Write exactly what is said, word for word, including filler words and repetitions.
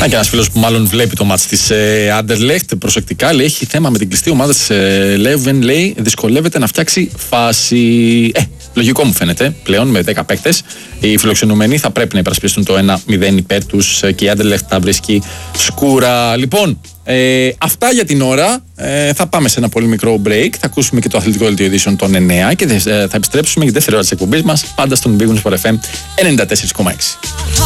Να και ένας φίλος που μάλλον βλέπει το μάτς της ε, Άντερλεχτ προσεκτικά, λέει, έχει θέμα με την κλειστή ομάδα της ε, Λέβεν, λέει, δυσκολεύεται να φτιάξει φάση. Ε, λογικό μου φαίνεται πλέον με δέκα παίκτες. Οι φιλοξενούμενοι θα πρέπει να υπερασπιστούν το ένα μηδέν υπέρ τους και η Άντερλεχτ θα βρίσκει σκούρα. Λοιπόν, ε, αυτά για την ώρα. Ε, θα πάμε σε ένα πολύ μικρό break. Θα ακούσουμε και το αθλητικό δελτίο ειδήσεων των εννέα και θα επιστρέψουμε για τη δεύτερη ώρα της εκπομπής μας, πάντα στον Big Win Sport εφ εμ ενενήντα τέσσερα κόμμα έξι.